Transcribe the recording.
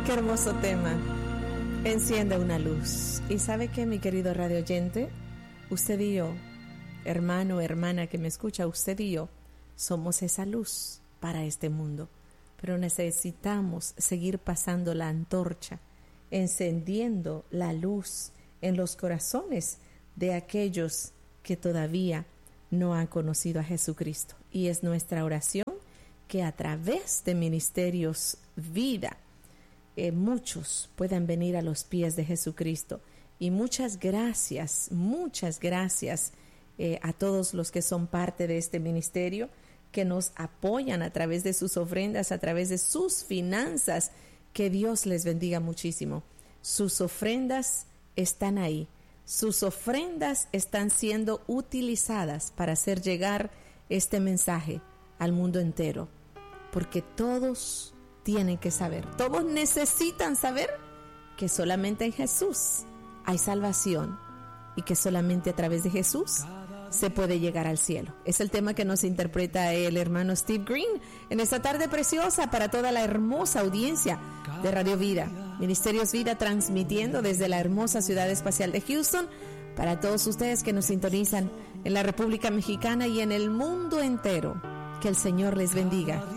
Qué hermoso tema. Enciende una luz. ¿Y sabe qué, mi querido radio oyente? Usted y yo, hermano o hermana que me escucha, usted y yo somos esa luz para este mundo. Pero necesitamos seguir pasando la antorcha, encendiendo la luz en los corazones de aquellos que todavía no han conocido a Jesucristo. Y es nuestra oración que a través de Ministerios Vida, muchos puedan venir a los pies de Jesucristo. Y muchas gracias a todos los que son parte de este ministerio, que nos apoyan a través de sus ofrendas, a través de sus finanzas. Que Dios les bendiga muchísimo. Sus ofrendas están ahí. Sus ofrendas están siendo utilizadas para hacer llegar este mensaje al mundo entero. Porque todos tienen que saber, todos necesitan saber que solamente en Jesús hay salvación y que solamente a través de Jesús se puede llegar al cielo. Es el tema que nos interpreta el hermano Steve Green en esta tarde preciosa para toda la hermosa audiencia de Radio Vida, Ministerios Vida, transmitiendo desde la hermosa ciudad espacial de Houston para todos ustedes que nos sintonizan en la República Mexicana y en el mundo entero. Que el Señor les bendiga